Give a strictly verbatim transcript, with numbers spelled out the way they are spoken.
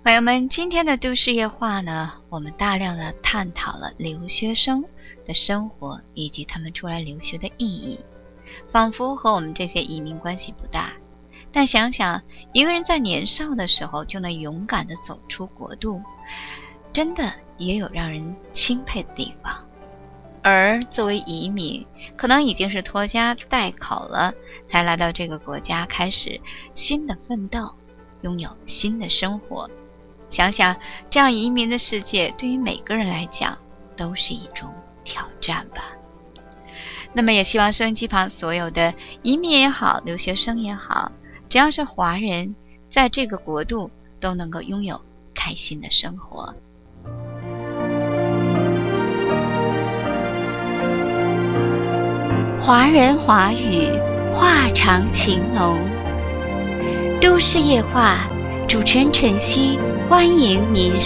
朋友们，今天的都市夜话呢，我们大量的探讨了留学生的生活以及他们出来留学的意义，仿佛和我们这些移民关系不大。但想想，一个人在年少的时候就能勇敢地走出国度，真的也有让人钦佩的地方。而作为移民，可能已经是拖家带口了，才来到这个国家，开始新的奋斗，拥有新的生活。想想这样移民的世界对于每个人来讲都是一种挑战吧。那么也希望收音机旁所有的移民也好，留学生也好，只要是华人，在这个国度都能够拥有开心的生活。华人华语，话长情浓。都市夜话，主持人晨曦，欢迎您